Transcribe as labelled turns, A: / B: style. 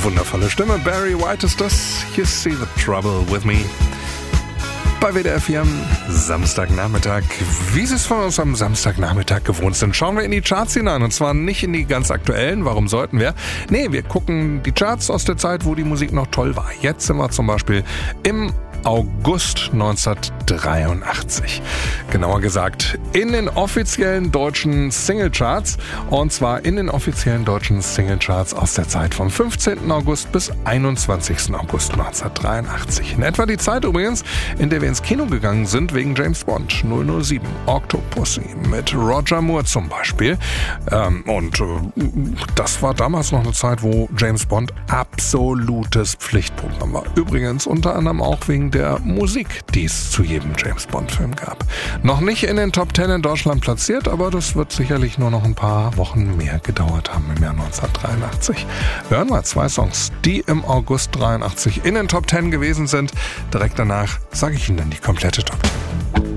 A: Wundervolle Stimme. Barry White ist das. You see the trouble with me. Bei WDR 4 am Samstagnachmittag. Wie Sie es von uns am Samstagnachmittag gewohnt sind, schauen wir in die Charts hinein. Und zwar nicht in die ganz aktuellen. Warum sollten wir? Nee, wir gucken die Charts aus der Zeit, wo die Musik noch toll war. Jetzt sind wir zum Beispiel im August 1983. Genauer gesagt in den offiziellen deutschen Singlecharts. Und zwar in den offiziellen deutschen Singlecharts aus der Zeit vom 15. August bis 21. August 1983. In etwa die Zeit übrigens, in der wir ins Kino gegangen sind wegen James Bond 007, Octopussy mit Roger Moore zum Beispiel. Das war damals noch eine Zeit, wo James Bond absolutes Pflichtprogramm war. Übrigens unter anderem auch wegen der Musik, die es zu jedem James-Bond-Film gab. Noch nicht in den Top 10 in Deutschland platziert, aber das wird sicherlich nur noch ein paar Wochen mehr gedauert haben im Jahr 1983. Hören wir 2 Songs, die im August 83 in den Top 10 gewesen sind. Direkt danach sage ich Ihnen dann die komplette Top 10.